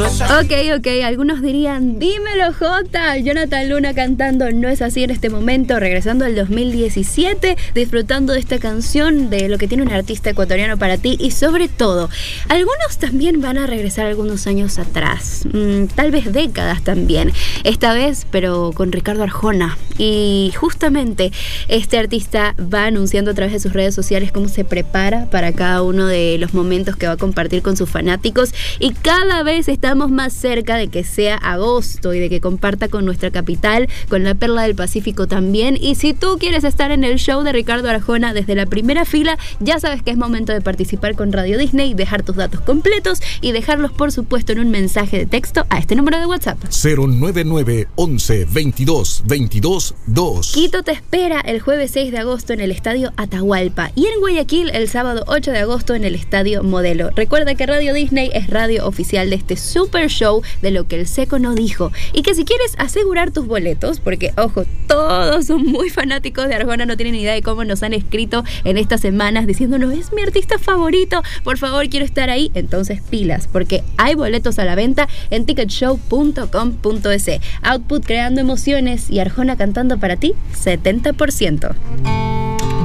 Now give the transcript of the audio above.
no es así. Ok, algunos dirían, dímelo Jota, Jonathan Luna cantando No es así en este momento, regresando al 2017, disfrutando de esta canción, de lo que tiene un artista ecuatoriano para ti y sobre todo, algunos también van a regresar algunos años atrás, tal vez décadas también, esta vez pero con Ricardo Arjona, y justamente este artista va anunciando a través de sus redes sociales cómo se prepara para cada uno de los momentos que va a compartir con sus fanáticos y cada vez estamos más cerca de que sea agosto y de que comparta con nuestra capital, con la Perla del Pacífico también. Y si tú quieres estar en el show de Ricardo Arjona desde la primera fila, ya sabes que es momento de participar con Radio Disney, dejar tus datos completos y dejarlos por supuesto en un mensaje de texto a este número de WhatsApp 099 11 22 22 2. Quito te espera el jueves 6 de agosto en el Estadio Atahualpa y en Guayaquil el sábado 8 de agosto en el Estadio Modelo. Recuerda que Radio Disney es radio oficial de este super show de Lo que el Seco no dijo y que si quieres asegurar tus boletos, porque ojo, todos son muy fanáticos de Arjona, no tienen idea de cómo nos han escrito en estas semanas diciéndonos es mi artista favorito, por favor quiero estar ahí, entonces pilas, porque hay boletos a la venta en ticketshow.com.es. Output creando emociones y Arjona cantando para ti 70%.